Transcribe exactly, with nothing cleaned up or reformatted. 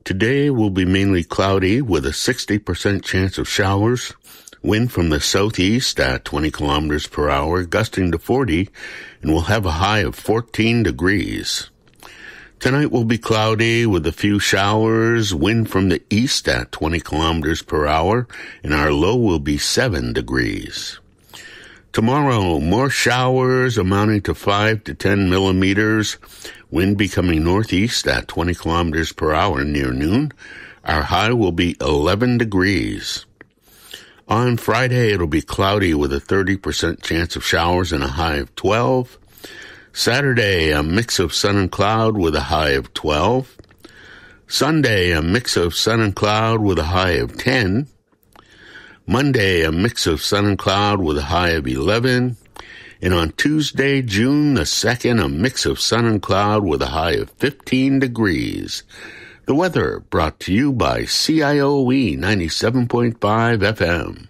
Today will be mainly cloudy with a sixty percent chance of showers. Wind from the southeast at twenty kilometers per hour, gusting to forty, and we'll have a high of fourteen degrees. Tonight will be cloudy with a few showers, wind from the east at twenty kilometers per hour, and our low will be seven degrees. Tomorrow, more showers amounting to five to ten millimeters, wind becoming northeast at twenty kilometers per hour near noon. Our high will be eleven degrees. On Friday, it'll be cloudy with a thirty percent chance of showers and a high of twelve. Saturday, a mix of sun and cloud with a high of twelve. Sunday, a mix of sun and cloud with a high of ten. Monday, a mix of sun and cloud with a high of eleven. And on Tuesday, June the second, a mix of sun and cloud with a high of fifteen degrees. The weather brought to you by C I O E ninety-seven point five F M.